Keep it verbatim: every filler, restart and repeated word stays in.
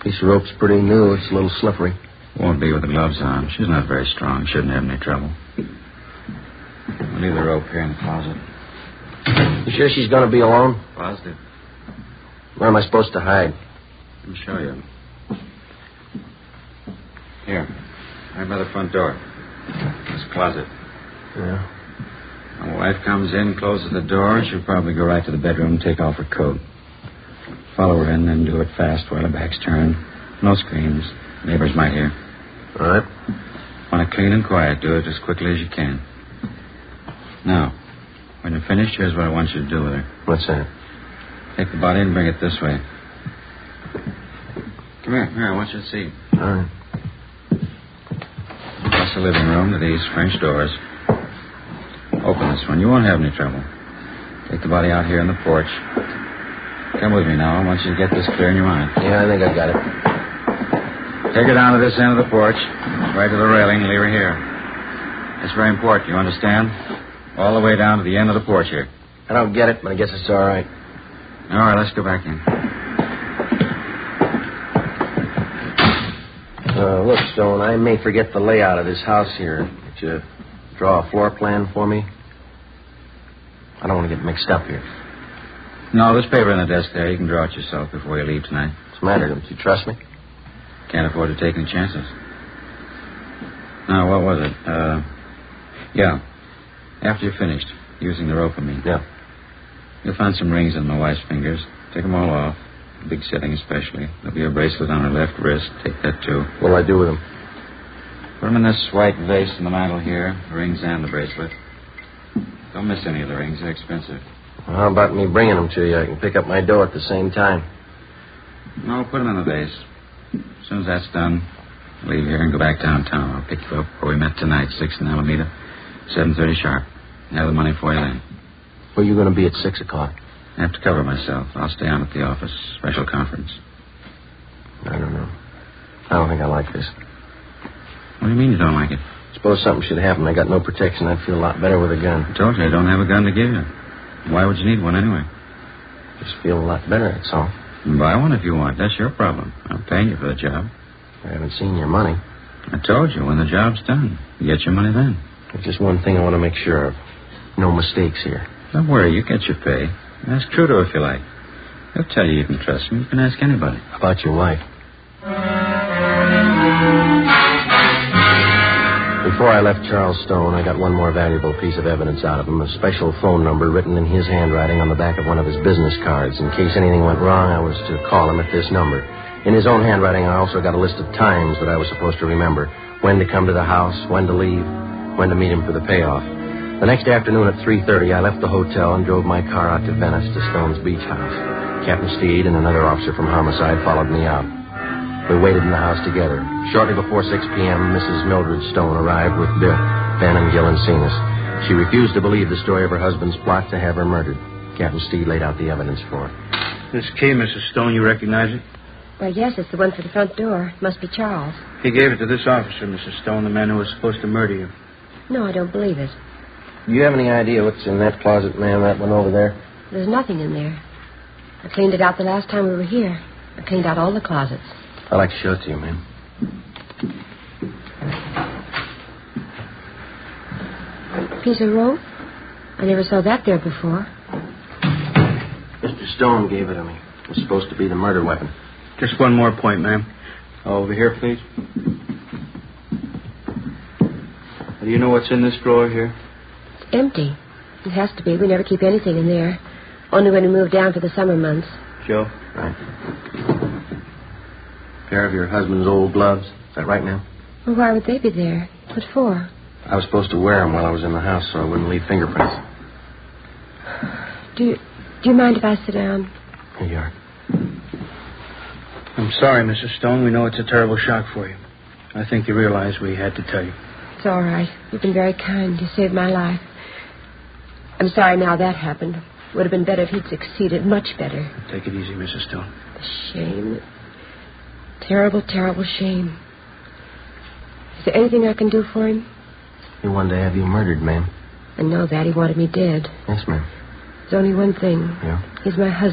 Piece of rope's pretty new. It's a little slippery. Won't be with the gloves on. She's not very strong. Shouldn't have any trouble. I'll leave the rope here in the closet. You sure she's going to be alone? Positive. Where am I supposed to hide? Let me show you. Here. Right by the front door. This closet. Yeah. My wife comes in, closes the door. She'll probably go right to the bedroom and take off her coat. Follow her in, then do it fast while her back's turned. No screams. Neighbors might hear. All right. Want it clean and quiet. Do it as quickly as you can. Now, when you're finished, here's what I want you to do with her. What's that? Take the body and bring it this way. Come here. Here, I want you to see. All right. Across the living room to these French doors. Open this one. You won't have any trouble. Take the body out here on the porch. Come with me now. I want you to get this clear in your mind. Yeah, I think I got it. Take her down to this end of the porch, right to the railing, and leave her here. It's very important, you understand? All the way down to the end of the porch here. I don't get it, but I guess it's all right. All right, let's go back in. Uh, look, Stone, I may forget the layout of this house here. Could you draw a floor plan for me? I don't want to get mixed up here. No, there's paper on the desk there. You can draw it yourself before you leave tonight. What's the matter? Don't you trust me? Can't afford to take any chances. Now, what was it? Uh, yeah. After you're finished using the rope, I mean. Yeah. You'll find some rings on my wife's fingers. Take them all off. The big setting especially. There'll be a bracelet on her left wrist. Take that, too. What'll I do with them? Put them in this white vase in the mantel here. The rings and the bracelet. Don't miss any of the rings. They're expensive. Well, how about me bringing them to you? I can pick up my dough at the same time. No, put them in the vase. As soon as that's done, leave here and go back downtown. I'll pick you up where we met tonight, sixth and Alameda, seven thirty sharp. I have the money for you then. Where are you going to be at six o'clock? I have to cover myself. I'll stay on at the office. Special conference. I don't know. I don't think I like this. What do you mean you don't like it? Suppose something should happen. I got no protection. I'd feel a lot better with a gun. I told you I don't have a gun to give you. Why would you need one anyway? Just feel a lot better, that's all. Buy one if you want. That's your problem. I'm paying you for the job. I haven't seen your money. I told you, when the job's done, you get your money then. There's just one thing I want to make sure of. No mistakes here. Don't worry, you get your pay. Ask Trudeau if you like. He'll tell you you can trust him. You can ask anybody. How about your wife? Before I left Charles Stone, I got one more valuable piece of evidence out of him, a special phone number written in his handwriting on the back of one of his business cards. In case anything went wrong, I was to call him at this number. In his own handwriting, I also got a list of times that I was supposed to remember. When to come to the house, when to leave, when to meet him for the payoff. The next afternoon at three thirty, I left the hotel and drove my car out to Venice to Stone's beach house. Captain Steed and another officer from Homicide followed me out. We waited in the house together. Shortly before six p.m., Missus Mildred Stone arrived with Biff, Ben, and Gil and seen us. She refused to believe the story of her husband's plot to have her murdered. Captain Steed laid out the evidence for her. This key, Missus Stone, you recognize it? Well, yes, it's the one for the front door. It must be Charles. He gave it to this officer, Missus Stone, the man who was supposed to murder you. No, I don't believe it. Do you have any idea what's in that closet, ma'am, that one over there? There's nothing in there. I cleaned it out the last time we were here. I cleaned out all the closets. I'd like to show it to you, ma'am. Piece of rope? I never saw that there before. Mister Stone gave it to me. It was supposed to be the murder weapon. Just one more point, ma'am. Over here, please. Do you know what's in this drawer here? It's empty. It has to be. We never keep anything in there. Only when we move down for the summer months. Joe? Right. A pair of your husband's old gloves. Is that right, ma'am? Well, why would they be there? What for? I was supposed to wear them while I was in the house so I wouldn't leave fingerprints. Do you, do you mind if I sit down? Here you are. I'm sorry, Missus Stone. We know it's a terrible shock for you. I think you realize we had to tell you. It's all right. You've been very kind. You saved my life. I'm sorry now that happened. It would have been better if he'd succeeded. Much better. Take it easy, Missus Stone. The shame. Terrible, terrible shame. Is there anything I can do for him? He wanted to have you murdered, ma'am. I know that. He wanted me dead. Yes, ma'am. There's only one thing. Yeah? He's my husband.